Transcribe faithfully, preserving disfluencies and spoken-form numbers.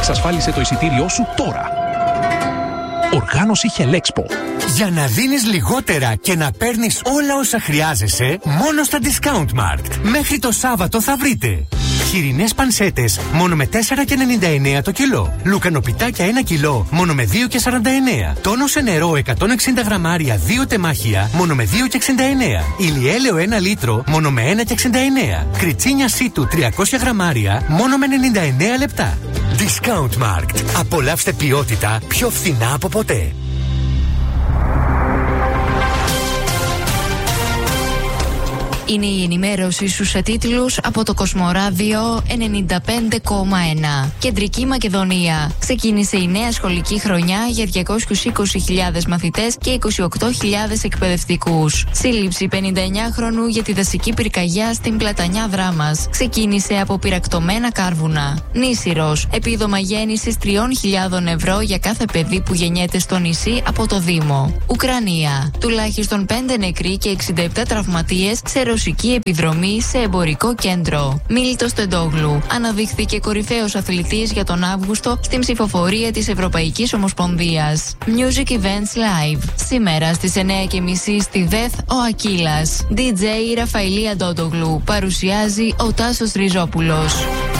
Εξασφάλισε το εισιτήριό σου τώρα. Οργάνωση Χελέξπο. Για να δίνεις λιγότερα και να παίρνεις όλα όσα χρειάζεσαι, μόνο στα Discount Markt. Μέχρι το Σάββατο θα βρείτε χοιρινές πανσέτες μόνο με τέσσερα και ενενήντα εννέα το κιλό. Λουκανοπιτάκια ένα κιλό μόνο με δύο και σαράντα εννέα. Τόνο σε νερό εκατόν εξήντα γραμμάρια δύο τεμάχια μόνο με δύο και εξήντα εννέα. Ηλιέλαιο ένα λίτρο μόνο με ένα και εξήντα εννέα. Κριτσίνια σίτου τριακόσια γραμμάρια μόνο με ενενήντα εννέα λεπτά. Discount Markt. Απολαύστε ποιότητα πιο φθηνά από ποτέ. Είναι η ενημέρωση στους τίτλους από το Κοσμοράδιο ενενήντα πέντε κόμμα ένα. Κεντρική Μακεδονία. Ξεκίνησε η νέα σχολική χρονιά για διακόσιες είκοσι χιλιάδες μαθητές και είκοσι οκτώ χιλιάδες εκπαιδευτικούς. Σύλληψη πενηνταεννιάχρονου για τη δασική πυρκαγιά στην Πλατανιά Δράμας. Ξεκίνησε από πυρακτωμένα κάρβουνα. Νήσυρος. Επίδομα γέννησης τριών χιλιάδων ευρώ για κάθε παιδί που γεννιέται στο νησί από το Δήμο. Ουκρανία. Τουλάχιστον πέντε νεκροί και εξήντα επτά τραυματίες σε ρωσική επιδρομή σε εμπορικό κέντρο. Μίλητος Τεντόγλου αναδείχθηκε κορυφαίος αθλητής για τον Αύγουστο στην ψηφοφορία της Ευρωπαϊκής Ομοσπονδίας. Music Events Live. Σήμερα στις εννέα και μισή στη ΔΕΘ ο Ακύλας. ντι τζέι Ραφαηλία Ντόντογλου. Παρουσιάζει ο Τάσος Ριζόπουλος.